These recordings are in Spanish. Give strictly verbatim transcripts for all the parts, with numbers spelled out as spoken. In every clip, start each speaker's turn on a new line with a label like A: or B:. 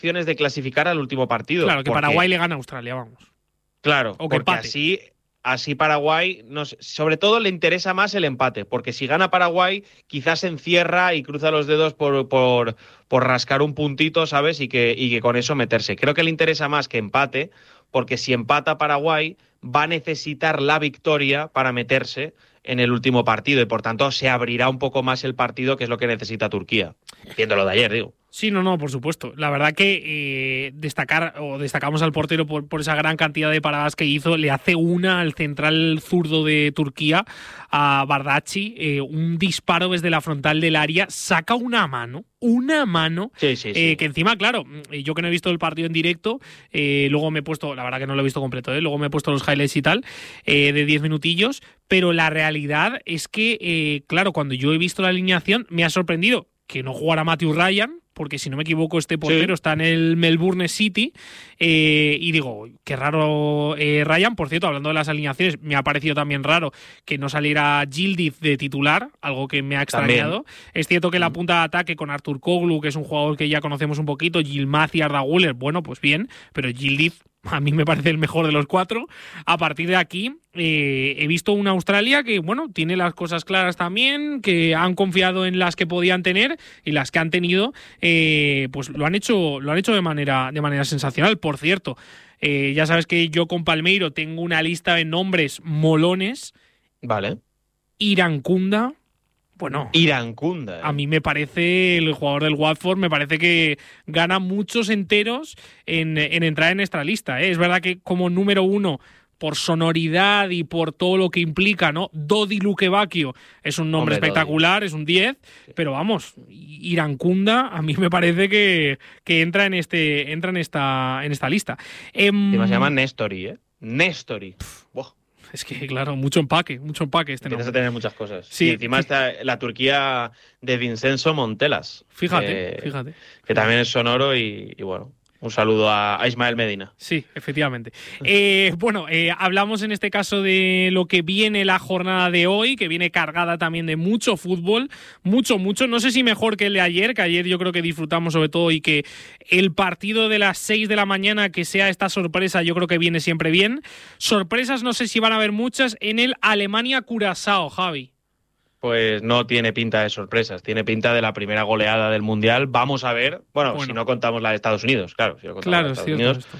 A: opciones de clasificar al último partido.
B: Claro, que
A: porque,
B: Paraguay le gana a Australia, vamos.
A: Claro,
B: o que
A: porque
B: empate.
A: así, así Paraguay, no sé, sobre todo le interesa más el empate, porque si gana Paraguay, quizás se encierra y cruza los dedos por, por, por rascar un puntito, ¿sabes? Y que, y que con eso meterse. Creo que le interesa más que empate, porque si empata Paraguay, va a necesitar la victoria para meterse en el último partido y por tanto se abrirá un poco más el partido, que es lo que necesita Turquía. Viendo lo de ayer, digo.
B: Sí, no, no, por supuesto. La verdad que eh, destacar o destacamos al portero por, por esa gran cantidad de paradas que hizo. Le hace una al central zurdo de Turquía, a Bardacci, eh, un disparo desde la frontal del área, saca una mano, una mano,
A: sí, sí, sí.
B: Eh, que encima, claro, yo que no he visto el partido en directo, eh, luego me he puesto, la verdad que no lo he visto completo, eh, luego me he puesto los highlights y tal, eh, de diez minutillos, pero la realidad es que, eh, claro, cuando yo he visto la alineación, me ha sorprendido que no jugara Matthew Ryan, porque si no me equivoco este portero sí. está en el Melbourne City, eh, y digo, qué raro eh, Ryan. Por cierto, hablando de las alineaciones, me ha parecido también raro que no saliera Yildiz de titular, algo que me ha extrañado. También. Es cierto que mm. la punta de ataque con Artur Koglu, que es un jugador que ya conocemos un poquito, Yilmaz y Arda Güler, bueno, pues bien, pero Yildiz a mí me parece el mejor de los cuatro. A partir de aquí eh, he visto una Australia que, bueno, tiene las cosas claras también, que han confiado en las que podían tener y las que han tenido, eh, pues lo han hecho, lo han hecho de manera, de manera sensacional. Por cierto, eh, ya sabes que yo con Palmeiro tengo una lista de nombres molones.
A: Vale.
B: Irankunda. Bueno,
A: Irankunda, ¿eh?
B: A mí me parece, el jugador del Watford, me parece que gana muchos enteros en, en entrar en esta lista, ¿eh? Es verdad que como número uno, por sonoridad y por todo lo que implica, ¿no? Dodi Lukebakio es un nombre Hombre, espectacular, Dodi. Es un diez, sí. Pero vamos, Irankunda a mí me parece que, que entra en este entra en esta en esta lista. Eh,
A: se llama Nestori, ¿eh? Nestori. Wow.
B: Es que, claro, mucho empaque, mucho empaque este
A: nombre. Tienes que tener muchas cosas.
B: Sí,
A: y encima sí. está la Turquía de Vincenzo Montelas.
B: Fíjate,
A: eh,
B: fíjate.
A: Que también es sonoro y, y bueno, un saludo a, a Ismael Medina.
B: Sí, efectivamente. Eh, bueno, eh, hablamos en este caso de lo que viene la jornada de hoy, que viene cargada también de mucho fútbol, mucho, mucho. No sé si mejor que el de ayer, que ayer yo creo que disfrutamos sobre todo y que el partido de las seis de la mañana, que sea esta sorpresa, yo creo que viene siempre bien. Sorpresas no sé si van a haber muchas en el Alemania-Curazao, Javi.
A: Pues no tiene pinta de sorpresas, tiene pinta de la primera goleada del Mundial. Vamos a ver, bueno, bueno. si no contamos la de Estados Unidos, claro, si no contamos
B: claro,
A: la de Estados
B: sí,
A: Unidos.
B: Esto.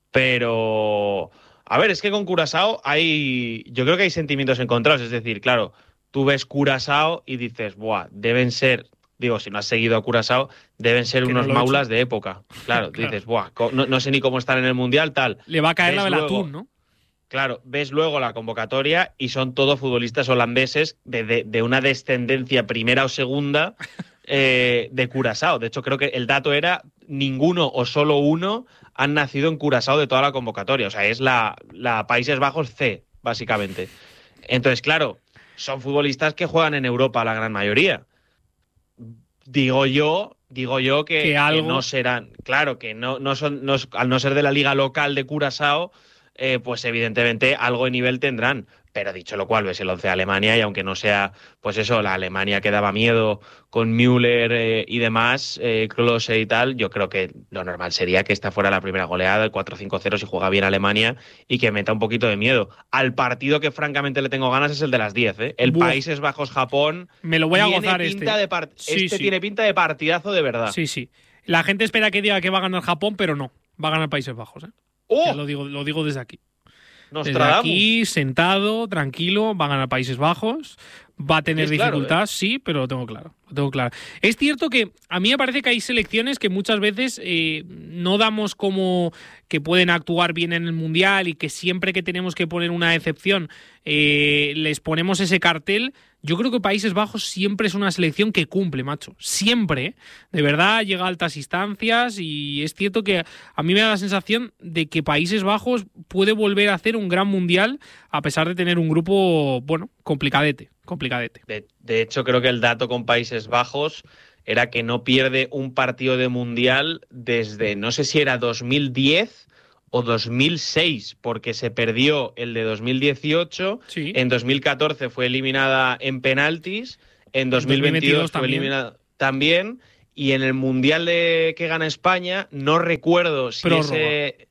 A: Pero, a ver, es que con Curazao hay, yo creo que hay sentimientos encontrados, es decir, claro, tú ves Curazao y dices, buah, deben ser, digo, si no has seguido a Curazao, deben ser que unos no maulas de época. Claro, claro. Dices, buah, no, no sé ni cómo están en el Mundial, tal.
B: Le va a caer la del atún, ¿no?
A: Claro, ves luego la convocatoria y son todos futbolistas holandeses de, de, de una descendencia primera o segunda eh, de Curazao. De hecho, creo que el dato era ninguno o solo uno han nacido en Curazao de toda la convocatoria. O sea, es la, la Países Bajos C, básicamente. Entonces, claro, son futbolistas que juegan en Europa la gran mayoría. Digo yo, digo yo que,
B: que, algo...
A: que no serán, claro, que no, no son, no, al no ser de la liga local de Curazao, Eh, pues evidentemente algo de nivel tendrán. Pero dicho lo cual, ves el once de Alemania y aunque no sea, pues eso, la Alemania que daba miedo con Müller eh, y demás, eh, Klose y tal, yo creo que lo normal sería que esta fuera la primera goleada, el cuatro cinco cero si juega bien Alemania y que meta un poquito de miedo. Al partido que francamente le tengo ganas es el de las diez, ¿eh? El
B: Buah.
A: Países Bajos-Japón.
B: Me lo voy a
A: tiene
B: gozar
A: pinta
B: este.
A: De part-
B: sí,
A: este
B: sí.
A: tiene pinta de partidazo de verdad.
B: Sí, sí. La gente espera que diga que va a ganar Japón, pero no. Va a ganar Países Bajos, ¿eh?
A: ¡Oh!
B: Lo digo, lo digo desde aquí.
A: Nos
B: Desde aquí, sentado, tranquilo, va a ganar Países Bajos, va a tener dificultad, claro, ¿eh? Sí, pero lo tengo claro, lo tengo claro. Es cierto que a mí me parece que hay selecciones que muchas veces eh, no damos como que pueden actuar bien en el Mundial y que siempre que tenemos que poner una excepción eh, les ponemos ese cartel. Yo creo que Países Bajos siempre es una selección que cumple, macho. Siempre, ¿eh? De verdad, llega a altas instancias y es cierto que a mí me da la sensación de que Países Bajos puede volver a hacer un gran mundial a pesar de tener un grupo, bueno, complicadete, complicadete.
A: De, de hecho, creo que el dato con Países Bajos era que no pierde un partido de mundial desde, no sé si era dos mil diez o dos mil seis, porque se perdió el de dos mil dieciocho,
B: sí.
A: En dos mil catorce fue eliminada en penaltis, en dos mil veintidós fue eliminada también, y en el Mundial de que gana España no recuerdo si
B: Prórroga.
A: ese...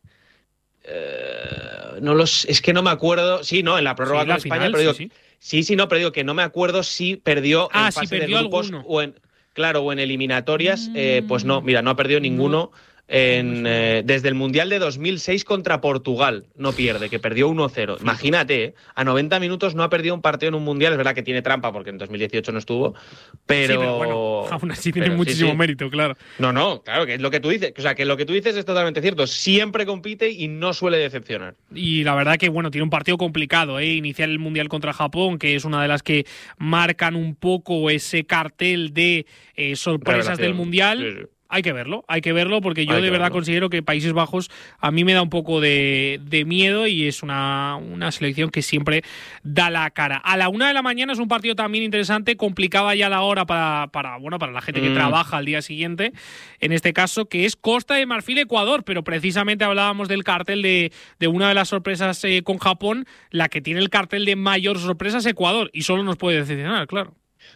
A: Eh, no los, es que no me acuerdo. Sí, no, en la prórroga
B: Sí,
A: con
B: la
A: España,
B: final,
A: pero digo,
B: sí, sí.
A: sí, sí, no, pero digo que no me acuerdo si perdió
B: Ah,
A: en
B: si
A: fase de
B: perdió
A: grupos
B: alguno.
A: o en, claro, o en eliminatorias.
B: Mm,
A: Eh, pues no, mira, no ha perdido
B: no,
A: ninguno.
B: no me
A: En,
B: suena.
A: eh, desde el Mundial de dos mil seis contra Portugal no pierde, que perdió uno cero.
B: Flipas.
A: Imagínate, ¿eh? A noventa minutos no ha perdido un partido en un Mundial. Es verdad que tiene trampa porque en dos mil dieciocho no estuvo, pero...
B: Sí, pero bueno, aún así tiene
A: pero sí,
B: muchísimo
A: sí.
B: mérito, claro.
A: No, no, claro, que es lo que tú dices. O sea, que lo que tú dices es totalmente cierto. Siempre compite y no suele decepcionar.
B: Y la verdad que, bueno, tiene un partido complicado, ¿eh? Iniciar el Mundial contra Japón, que es una de las que marcan un poco ese cartel de eh, sorpresas
A: Revelación.
B: del Mundial.
A: Sí, sí.
B: Hay que verlo, hay que verlo, porque yo
A: Hay
B: de
A: que
B: verdad
A: verlo.
B: considero que Países Bajos a mí me da un poco de, de miedo y es una, una selección que siempre da la cara. A la una de la mañana es un partido también interesante, complicaba ya la hora para, para, bueno, para la gente que
A: Mm.
B: trabaja al día siguiente, en este caso, que es Costa de Marfil-Ecuador, pero precisamente hablábamos del cartel de, de una de las sorpresas eh, con Japón, la que tiene el cartel de mayor sorpresa es Ecuador, y solo nos puede decepcionar, claro.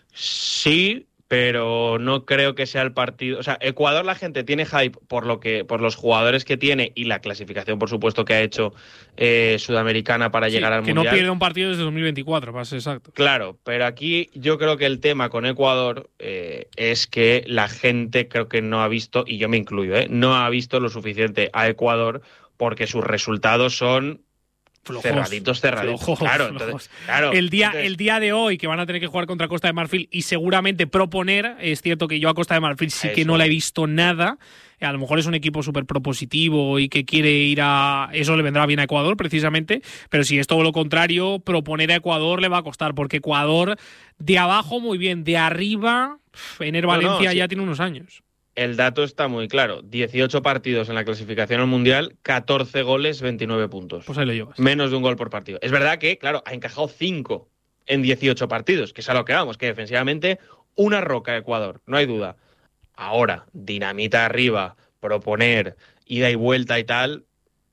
A: Sí, pero no creo que sea el partido. O sea, Ecuador, la gente tiene hype por lo que, por los jugadores que tiene y la clasificación, por supuesto, que ha hecho eh, Sudamericana para
B: Sí,
A: llegar al
B: que
A: Mundial.
B: no pierde un partido desde dos mil veinticuatro, para ser exacto.
A: Claro, pero aquí yo creo que el tema con Ecuador eh, es que la gente creo que no ha visto, y yo me incluyo, ¿eh? no ha visto lo suficiente a Ecuador porque sus resultados son
B: Flojos,
A: cerraditos, cerraditos.
B: flojos,
A: claro,
B: flojos.
A: entonces, claro,
B: El día,
A: entonces-
B: el día de hoy que van a tener que jugar contra Costa de Marfil y seguramente proponer, es cierto que yo a Costa de Marfil sí que
A: Eso.
B: no la he visto nada. A lo mejor es un equipo súper propositivo y que quiere ir a... Eso le vendrá bien a Ecuador, precisamente. Pero si es todo lo contrario, proponer a Ecuador le va a costar. Porque Ecuador, de abajo muy bien, de arriba, Ener
A: No, no,
B: Valencia
A: sí.
B: ya tiene unos años.
A: El dato está muy claro. dieciocho partidos en la clasificación al Mundial, catorce goles, veintinueve puntos.
B: Pues ahí lo llevas.
A: Menos de un gol por partido. Es verdad que, claro, ha encajado cinco en dieciocho partidos, que es a lo que vamos, que defensivamente una roca Ecuador, no hay duda. Ahora, dinamita arriba, proponer, ida y vuelta y tal,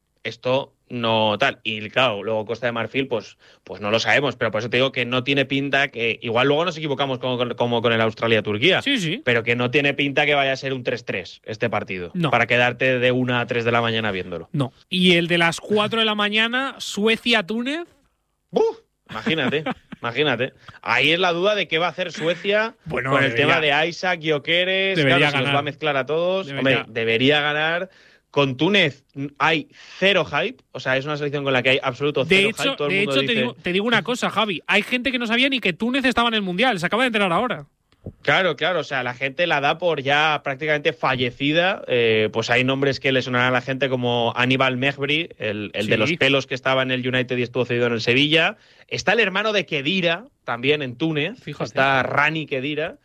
A: esto no tal. Y claro, luego Costa de Marfil, pues, pues no lo sabemos, pero por eso te digo que no tiene pinta que. Igual luego nos equivocamos como, con- como con el Australia-Turquía.
B: Sí, sí.
A: Pero que no tiene pinta que vaya a ser un tres tres este partido.
B: No.
A: Para quedarte de una a tres de la mañana viéndolo.
B: No. Y el de las cuatro de la mañana, Suecia-Túnez.
A: ¡Buf! Imagínate, imagínate. Ahí es la duda de qué va a hacer Suecia
B: Bueno,
A: con el
B: debería-
A: tema de Isaac, Gyökeres.
B: Debería
A: Claro, si los
B: ganar.
A: va a mezclar a todos.
B: Debería.
A: Hombre, debería ganar. Con Túnez hay cero hype. O sea, es una selección con la que hay absoluto
B: De
A: cero
B: hecho,
A: hype. Todo el
B: de
A: mundo
B: hecho te,
A: dice.
B: digo, te digo una cosa, Javi. Hay gente que no sabía ni que Túnez estaba en el Mundial. Se acaba de enterar ahora.
A: Claro, claro, o sea, la gente la da por ya prácticamente fallecida. Eh, pues hay nombres que le sonarán a la gente como Aníbal Mejbri, el, el
B: Sí.
A: de los pelos que estaba en el United y estuvo cedido en el Sevilla. Está el hermano de Kedira, también en Túnez.
B: Fíjate.
A: Está Rani Kedira.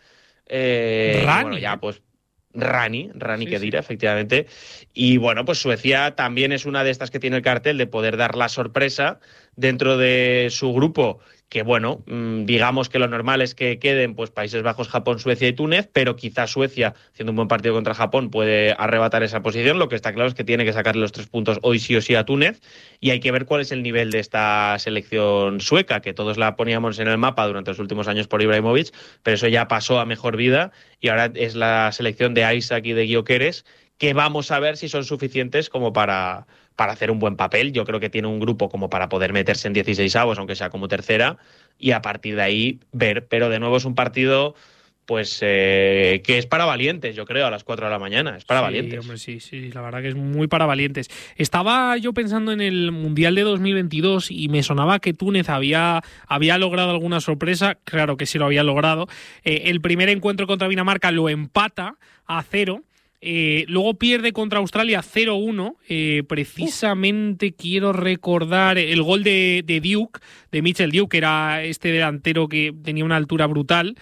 A: Eh, y
B: Rani,
A: bueno, ya
B: ¿eh?
A: pues Rani, Rani
B: Sí,
A: Kedira, efectivamente. Y bueno, pues Suecia también es una de estas que tiene el cartel de poder dar la sorpresa dentro de su grupo, que bueno, mmm, digamos que lo normal es que queden pues Países Bajos, Japón, Suecia y Túnez, pero quizás Suecia, haciendo un buen partido contra Japón, puede arrebatar esa posición. Lo que está claro es que tiene que sacarle los tres puntos hoy sí o sí a Túnez, y hay que ver cuál es el nivel de esta selección sueca, que todos la poníamos en el mapa durante los últimos años por Ibrahimovic, pero eso ya pasó a mejor vida, y ahora es la selección de Isaac y de Gyökeres, que vamos a ver si son suficientes como para, para hacer un buen papel. Yo creo que tiene un grupo como para poder meterse en dieciseisavos, aunque sea como tercera, y a partir de ahí ver. Pero de nuevo es un partido pues eh, que es para valientes, yo creo, a las cuatro de la mañana. Es para
B: sí,
A: valientes.
B: Hombre, sí, sí, la verdad que es muy para valientes. Estaba yo pensando en el Mundial de dos mil veintidós y me sonaba que Túnez había, había logrado alguna sorpresa. Claro que sí lo había logrado. Eh, el primer encuentro contra Dinamarca lo empata a cero. Eh, luego pierde contra Australia cero uno. Eh, precisamente uh. quiero recordar el gol de, de Duke, de Mitchell Duke, que era este delantero que tenía una altura brutal.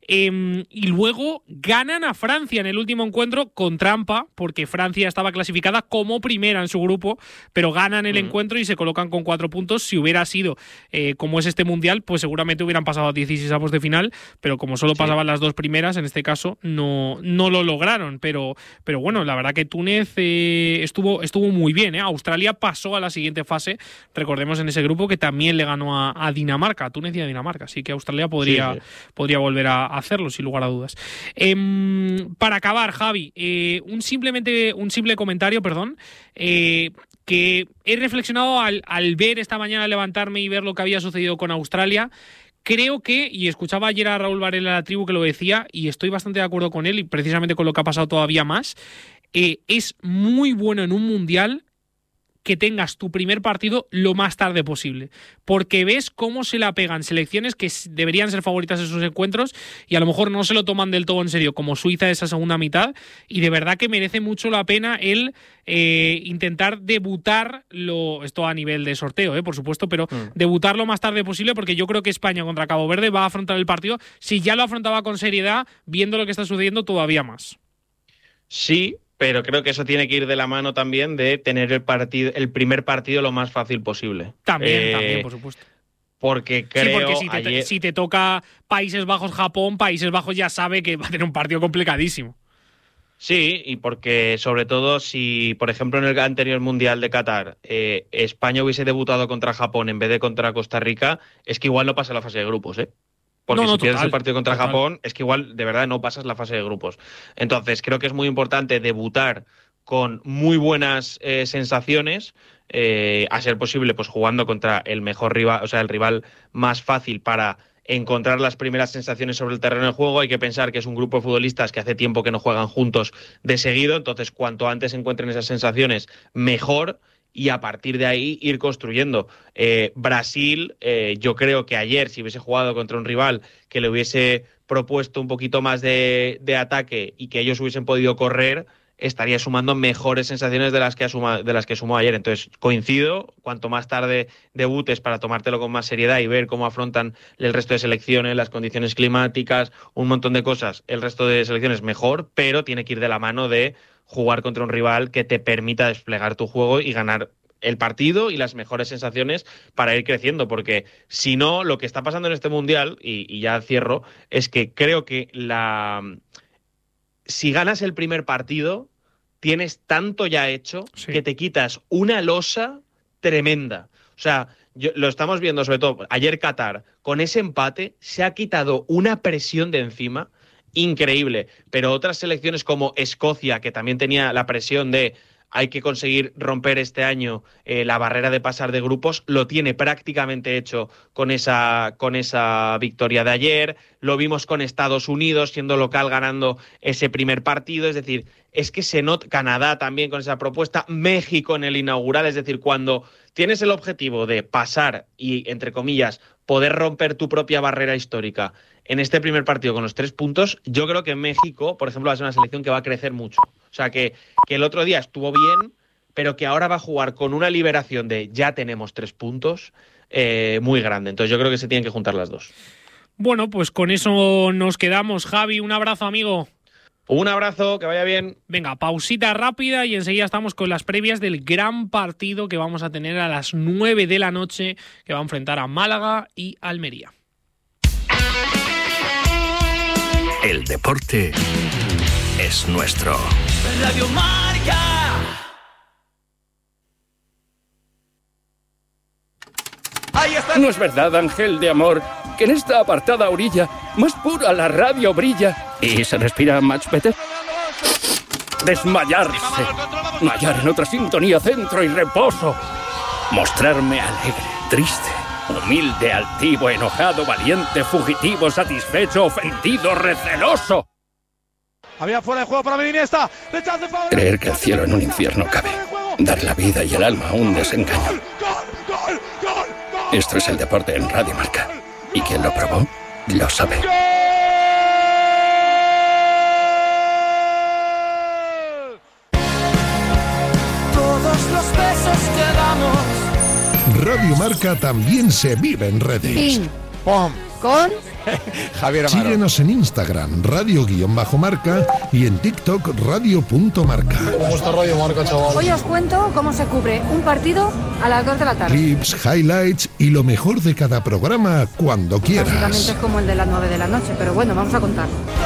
B: Eh, y luego ganan a Francia en el último encuentro con trampa, porque Francia estaba clasificada como primera en su grupo, pero ganan el uh-huh. encuentro y se colocan con cuatro puntos. Si hubiera sido eh, como es este Mundial, pues seguramente hubieran pasado a dieciseisavos de final, pero como solo sí. pasaban las dos primeras, en este caso no, no lo lograron. Pero, pero bueno, la verdad que Túnez eh, estuvo, estuvo muy bien. ¿eh? Australia pasó a la siguiente fase, recordemos en ese grupo que también le ganó a, a Dinamarca, a Túnez y a Dinamarca, así que Australia podría, sí, sí. podría volver a hacerlo, sin lugar a dudas. Eh, para acabar, Javi, eh, un simplemente un simple comentario, perdón, eh, que he reflexionado al, al ver esta mañana, levantarme y ver lo que había sucedido con Australia. Creo que, y escuchaba ayer a Raúl Varela de la Tribu que lo decía, y estoy bastante de acuerdo con él, y precisamente con lo que ha pasado todavía más, eh, es muy bueno en un mundial que tengas tu primer partido lo más tarde posible, porque ves cómo se la pegan selecciones que deberían ser favoritas en sus encuentros y a lo mejor no se lo toman del todo en serio, como Suiza esa segunda mitad, y de verdad que merece mucho la pena el eh, intentar debutar, lo, esto a nivel de sorteo, eh, por supuesto, pero mm. debutar lo más tarde posible, porque yo creo que España contra Cabo Verde va a afrontar el partido, si ya lo afrontaba con seriedad, viendo lo que está sucediendo, todavía más.
A: Sí, pero creo que eso tiene que ir de la mano también de tener el partido, el primer partido lo más fácil posible.
B: También,
A: eh,
B: también, por supuesto.
A: Porque creo...
B: Sí, porque si te,
A: ayer...
B: si te toca Países Bajos-Japón, Países Bajos ya sabe que va a tener un partido complicadísimo.
A: Sí, y porque sobre todo si, por ejemplo, en el anterior Mundial de Qatar, eh, España hubiese debutado contra Japón en vez de contra Costa Rica, es que igual no pasa la fase de grupos, ¿eh? Porque no, no, si pierdes total, el partido contra total. Japón, es que igual de verdad no pasas la fase de grupos. Entonces, creo que es muy importante debutar con muy buenas eh, sensaciones, eh, a ser posible, pues jugando contra el mejor rival, o sea, el rival más fácil para encontrar las primeras sensaciones sobre el terreno de juego. Hay que pensar que es un grupo de futbolistas que hace tiempo que no juegan juntos de seguido, entonces cuanto antes encuentren esas sensaciones, mejor. Y a partir de ahí ir construyendo. Eh, Brasil, eh, yo creo que ayer, si hubiese jugado contra un rival que le hubiese propuesto un poquito más de, de ataque y que ellos hubiesen podido correr, estaría sumando mejores sensaciones de las que asuma, de las que sumó ayer. Entonces, coincido, cuanto más tarde debutes para tomártelo con más seriedad y ver cómo afrontan el resto de selecciones, las condiciones climáticas, un montón de cosas, el resto de selecciones mejor, pero tiene que ir de la mano de jugar contra un rival que te permita desplegar tu juego y ganar el partido y las mejores sensaciones para ir creciendo, porque si no, lo que está pasando en este Mundial, y, y ya cierro, es que creo que la si ganas el primer partido, tienes tanto ya hecho sí. que te quitas una losa tremenda. O sea, yo, lo estamos viendo sobre todo ayer Qatar, con ese empate se ha quitado una presión de encima increíble, pero otras selecciones como Escocia, que también tenía la presión de hay que conseguir romper este año eh, la barrera de pasar de grupos, lo tiene prácticamente hecho con esa, con esa victoria de ayer. Lo vimos con Estados Unidos siendo local ganando ese primer partido, es decir, es que se nota, Canadá también con esa propuesta, México en el inaugural, es decir, cuando tienes el objetivo de pasar y, entre comillas, poder romper tu propia barrera histórica en este primer partido con los tres puntos, yo creo que México, por ejemplo, va a ser una selección que va a crecer mucho. O sea, que, que el otro día estuvo bien, pero que ahora va a jugar con una liberación de ya tenemos tres puntos eh, muy grande. Entonces yo creo que se tienen que juntar las dos.
B: Bueno, pues con eso nos quedamos. Javi, un abrazo, amigo.
A: Un abrazo, que vaya bien.
B: Venga, pausita rápida y enseguida estamos con las previas del gran partido que vamos a tener a las nueve de la noche, que va a enfrentar a Málaga y Almería.
C: El deporte es nuestro. Radio Marca.
D: Ahí está. ¿No es verdad, ángel de amor, que en esta apartada orilla más pura la radio brilla y se respira much better? Desmayarse, hallar en otra sintonía centro y reposo, mostrarme alegre, triste, humilde, altivo, enojado, valiente, fugitivo, satisfecho, ofendido, receloso.
E: Había fuera de juego para Iniesta.
D: Creer que el cielo en un infierno cabe, dar la vida y el alma a un desengaño. Esto es el deporte en Radio Marca, y quien lo probó lo sabe.
F: Todos los besos que damos.
G: Radio Marca también se vive en redes.
H: Pim, pom, con
E: Javier Amaro.
G: Síguenos en Instagram, radio-marca, y en TikTok, radio.marca.
I: ¿Cómo está Radio Marca, chaval?
H: Hoy os cuento cómo se cubre un partido a las dos de la tarde.
G: Clips, highlights y lo mejor de cada programa cuando quieras.
H: Básicamente es como el de las nueve de la noche, pero bueno, vamos a contar.